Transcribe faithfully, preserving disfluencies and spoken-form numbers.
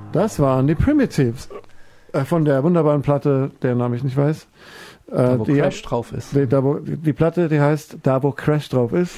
Das waren die Primitives. Äh, von der wunderbaren Platte, deren Name ich nicht weiß. Da, wo die, Crash drauf ist. Die, da, wo, die Platte, die heißt Da, wo Crash drauf ist.